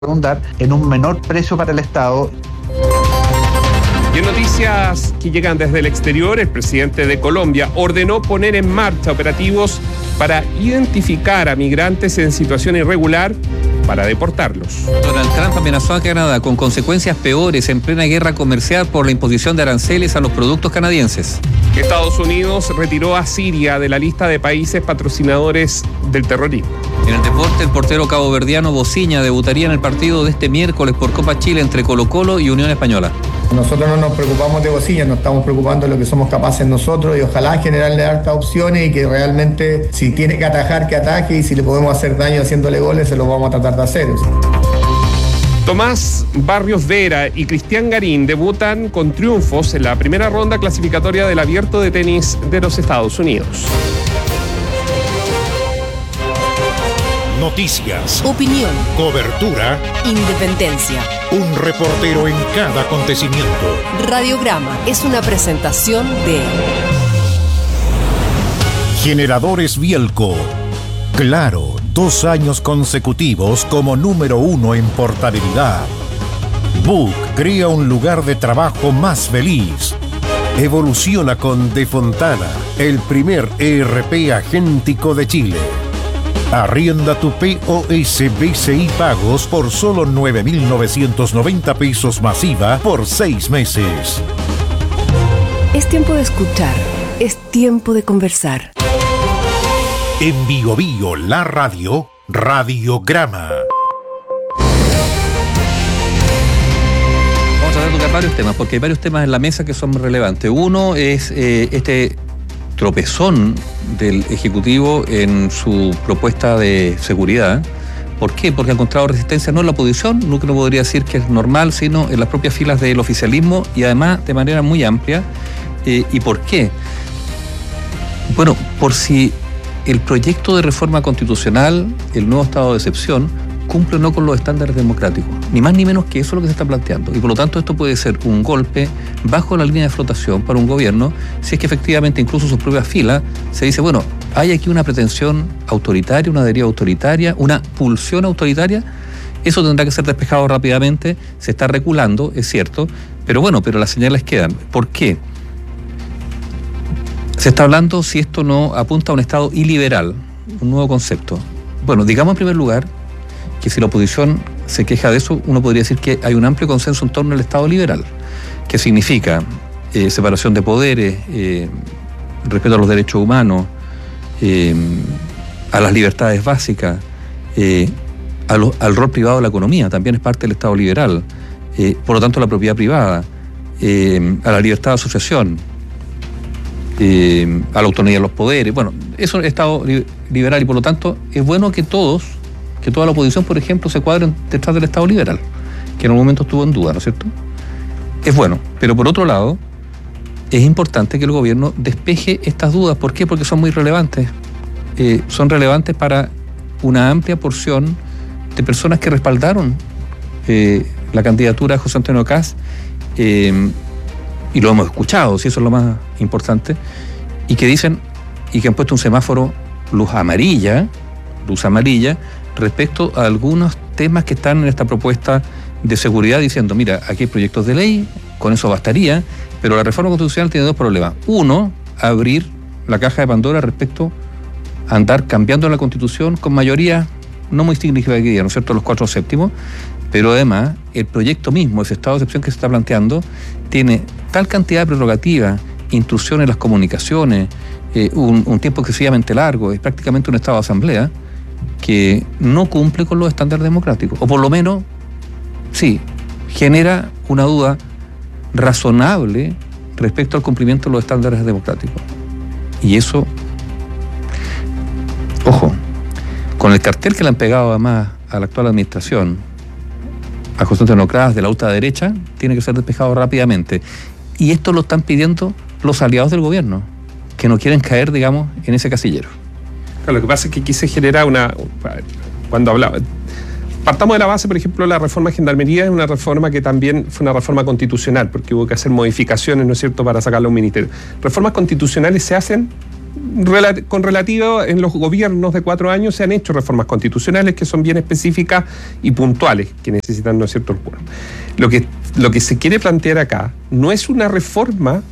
redundar en un menor precio para el Estado. Y en noticias que llegan desde el exterior, el presidente de Colombia ordenó poner en marcha operativos para identificar a migrantes en situación irregular para deportarlos. Donald Trump amenazó a Canadá con consecuencias peores en plena guerra comercial por la imposición de aranceles a los productos canadienses. Estados Unidos retiró a Siria de la lista de países patrocinadores del terrorismo. En el deporte, el portero caboverdiano Bociña debutaría en el partido de este miércoles por Copa Chile entre Colo-Colo y Unión Española. Nosotros no nos preocupamos de Bociña, nos estamos preocupando de lo que somos capaces nosotros y ojalá generarle hartas opciones y que realmente si tiene que atajar, que ataje, y si le podemos hacer daño haciéndole goles, se los vamos a tratar de hacer. Tomás Barrios Vera y Cristian Garín debutan con triunfos en la primera ronda clasificatoria del Abierto de Tenis de los Estados Unidos. Noticias, opinión, cobertura, independencia. Un reportero en cada acontecimiento. Radiograma es una presentación de Generadores Bielco. Claro, 2 años consecutivos como número 1 en portabilidad. Book crea un lugar de trabajo más feliz. Evoluciona con De Fontana, el primer ERP agéntico de Chile. Arrienda tu POS BCI Pagos por solo 9.990 pesos masiva por 6 meses. Es tiempo de escuchar, es tiempo de conversar. En Bio Bio, la radio, Radiograma. Vamos a tocar varios temas, porque hay varios temas en la mesa que son relevantes. Uno es este tropezón del Ejecutivo en su propuesta de seguridad. ¿Por qué? Porque ha encontrado resistencia no en la oposición, no que no podría decir que es normal, sino en las propias filas del oficialismo y además de manera muy amplia. ¿Y por qué? Bueno, por si el proyecto de reforma constitucional, el nuevo estado de excepción, cumple o no con los estándares democráticos. Ni más ni menos que eso es lo que se está planteando. Y por lo tanto esto puede ser un golpe bajo la línea de flotación para un gobierno si es que efectivamente incluso sus propias filas se dice, bueno, hay aquí una pretensión autoritaria, una deriva autoritaria, una pulsión autoritaria. Eso tendrá que ser despejado rápidamente. Se está reculando, es cierto, pero las señales quedan. ¿Por qué? Se está hablando si esto no apunta a un Estado iliberal, un nuevo concepto. Bueno, digamos en primer lugar que si la oposición se queja de eso, uno podría decir que hay un amplio consenso en torno al Estado liberal, que significa separación de poderes, respeto a los derechos humanos, a las libertades básicas, al rol privado de la economía, también es parte del Estado liberal, por lo tanto la propiedad privada, a la libertad de asociación, a la autonomía de los poderes. Bueno, eso es Estado liberal y por lo tanto es bueno que toda la oposición, por ejemplo, se cuadren detrás del Estado liberal, que en un momento estuvo en duda, ¿no es cierto? Es bueno, pero por otro lado, es importante que el gobierno despeje estas dudas. ¿Por qué? Porque son muy relevantes. Son relevantes para una amplia porción de personas que respaldaron la candidatura de José Antonio Kast, y lo hemos escuchado, si eso es lo más importante, y que dicen, y que han puesto un semáforo luz amarilla, respecto a algunos temas que están en esta propuesta de seguridad, diciendo, mira, aquí hay proyectos de ley, con eso bastaría, pero la reforma constitucional tiene 2 problemas. Uno, abrir la caja de Pandora respecto a andar cambiando la Constitución con mayoría no muy significativa, ¿no es cierto?, los 4/7, pero además el proyecto mismo, ese estado de excepción que se está planteando, tiene tal cantidad de prerrogativas, intrusiones en las comunicaciones, un tiempo excesivamente largo, es prácticamente un estado de asamblea, que no cumple con los estándares democráticos, o por lo menos, sí, genera una duda razonable respecto al cumplimiento de los estándares democráticos. Y eso, ojo, con el cartel que le han pegado además a la actual administración, a José Antonio Kast de la ultraderecha, tiene que ser despejado rápidamente. Y esto lo están pidiendo los aliados del gobierno, que no quieren caer, digamos, en ese casillero. Claro, lo que pasa es que aquí se genera cuando hablaba, partamos de la base, por ejemplo, la reforma de Gendarmería es una reforma que también fue una reforma constitucional, porque hubo que hacer modificaciones, ¿no es cierto?, para sacarlo a un ministerio. Reformas constitucionales se hacen con relativo, en los gobiernos de 4 años se han hecho reformas constitucionales que son bien específicas y puntuales, que necesitan, ¿no es cierto?, el quórum. Lo que se quiere plantear acá no es una reforma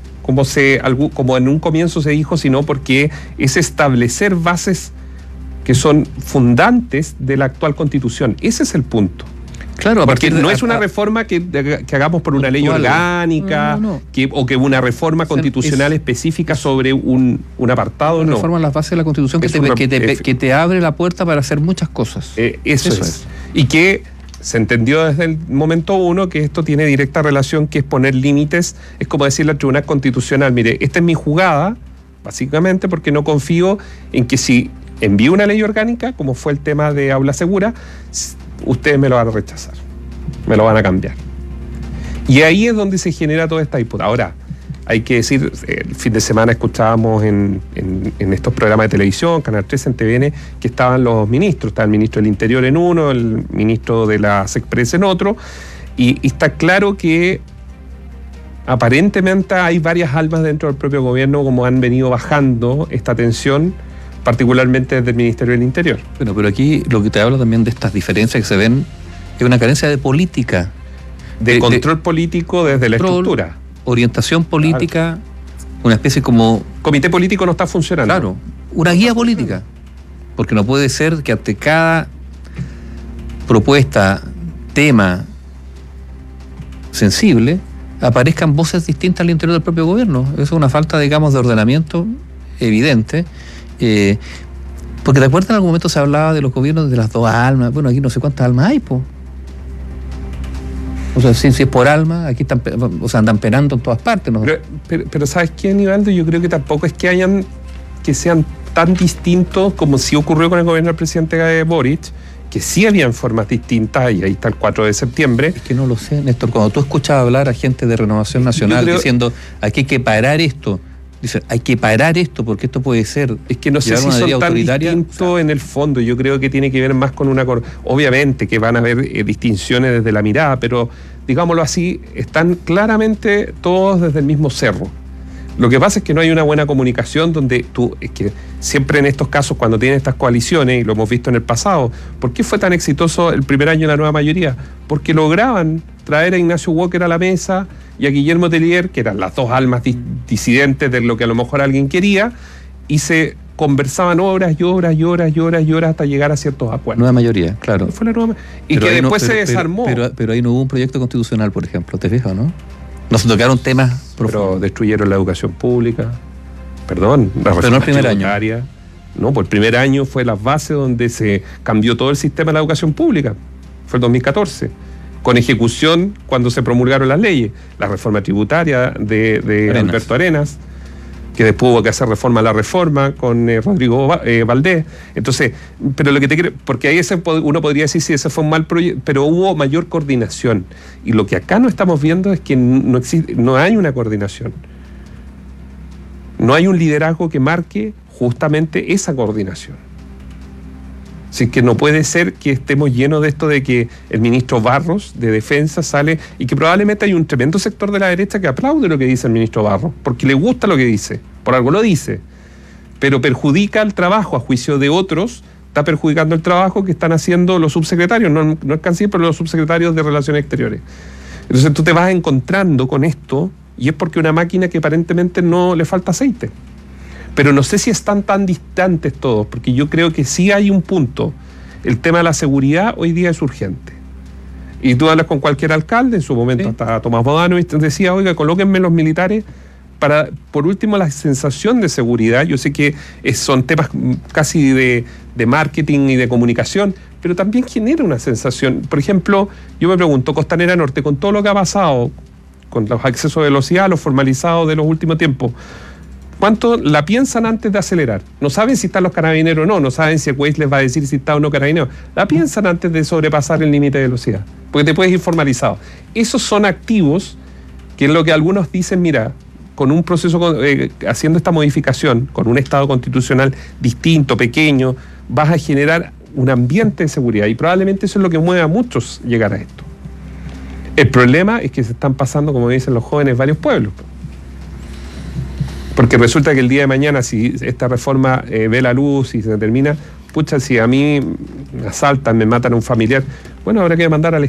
como en un comienzo se dijo, sino porque es establecer bases que son fundantes de la actual Constitución. Ese es el punto. Claro, porque no es una reforma que hagamos por una ley orgánica, o que una reforma constitucional específica sobre un apartado, no. Reforma las bases de la Constitución que te abre la puerta para hacer muchas cosas. Eso es. Y que se entendió desde el momento uno que esto tiene directa relación, que es poner límites, es como decirle al Tribunal Constitucional, mire, esta es mi jugada, básicamente porque no confío en que si envío una ley orgánica, como fue el tema de Aula Segura, ustedes me lo van a rechazar, me lo van a cambiar. Y ahí es donde se genera toda esta disputa. Ahora, hay que decir, el fin de semana escuchábamos en estos programas de televisión, Canal 13, en TVN, que estaban los ministros, estaba el ministro del Interior en uno, el ministro de la SECPRES en otro, y está claro que aparentemente hay varias almas dentro del propio gobierno como han venido bajando esta tensión, particularmente desde el Ministerio del Interior. Bueno, pero aquí lo que te hablo también de estas diferencias que se ven es una carencia de política. De control político desde la estructura. Orientación política, claro. Una especie como... Comité político no está funcionando. Claro, una guía política. Porque no puede ser que ante cada propuesta, tema sensible, aparezcan voces distintas al interior del propio gobierno. Eso es una falta, digamos, de ordenamiento evidente. Porque de acuerdo en algún momento se hablaba de los gobiernos de las 2 almas. Bueno, aquí no sé cuántas almas hay, po. O sea, si es por alma, aquí están, andan penando en todas partes, ¿no? Pero ¿sabes qué, Aníbaldo? Yo creo que tampoco es que sean tan distintos como sí ocurrió con el gobierno del presidente Boric, que sí habían formas distintas, y ahí está el 4 de septiembre. Es que no lo sé, Néstor. Cuando tú escuchas hablar a gente de Renovación Nacional diciendo, aquí hay que parar esto, dicen, hay que parar esto porque esto puede ser... Es que no sé si son tan distintos en el fondo. Yo creo que tiene que ver más con una... Obviamente que van a haber distinciones desde la mirada, pero digámoslo así, están claramente todos desde el mismo cerro. Lo que pasa es que no hay una buena comunicación es que siempre en estos casos, cuando tienen estas coaliciones, y lo hemos visto en el pasado, ¿por qué fue tan exitoso el primer año de la nueva mayoría? Porque lograban traer a Ignacio Walker a la mesa y a Guillermo Tellier, que eran las 2 almas disidentes de lo que a lo mejor alguien quería, y se conversaban horas y horas y horas y horas y horas hasta llegar a ciertos acuerdos. Nueva mayoría, claro. Fue la nueva y pero que después se desarmó. Pero ahí no hubo un proyecto constitucional, por ejemplo, ¿te fijas, no? No se tocaron temas profundos. Pero destruyeron la educación pública. Perdón, la reforma el primer tributaria. Año. No, pues el primer año fue la base donde se cambió todo el sistema de la educación pública. Fue el 2014. Con ejecución cuando se promulgaron las leyes. La reforma tributaria de Alberto Arenas, que después hubo que hacer reforma a la reforma con Rodrigo Valdés. Entonces, pero lo que te quiero, porque ahí uno podría decir si ese fue un mal proyecto, pero hubo mayor coordinación. Y lo que acá no estamos viendo es que no hay una coordinación. No hay un liderazgo que marque justamente esa coordinación. Así que no puede ser que estemos llenos de esto de que el ministro Barros de Defensa sale y que probablemente hay un tremendo sector de la derecha que aplaude lo que dice el ministro Barros, porque le gusta lo que dice, por algo lo dice, pero perjudica el trabajo a juicio de otros, está perjudicando el trabajo que están haciendo los subsecretarios, no el canciller, pero los subsecretarios de Relaciones Exteriores. Entonces tú te vas encontrando con esto y es porque una máquina que aparentemente no le falta aceite. Pero no sé si están tan distantes todos, porque yo creo que sí hay un punto. El tema de la seguridad hoy día es urgente. Y tú hablas con cualquier alcalde, en su momento hasta Tomás Bodano, y te decía, oiga, colóquenme los militares para, por último, la sensación de seguridad. Yo sé que son temas casi de marketing y de comunicación, pero también genera una sensación. Por ejemplo, yo me pregunto, Costanera Norte, con todo lo que ha pasado, con los accesos de velocidad, los formalizados de los últimos tiempos, ¿cuánto la piensan antes de acelerar? No saben si están los carabineros o no saben si el Waze les va a decir si está o no carabinero. La piensan antes de sobrepasar el límite de velocidad, porque te puedes ir formalizado. Esos son activos que es lo que algunos dicen, mira, con un proceso, haciendo esta modificación, con un Estado constitucional distinto, pequeño, vas a generar un ambiente de seguridad y probablemente eso es lo que mueve a muchos llegar a esto. El problema es que se están pasando, como dicen los jóvenes, varios pueblos. Porque resulta que el día de mañana, si esta reforma ve la luz y se termina, pucha, si a mí me asaltan, me matan a un familiar, bueno, habrá que demandar al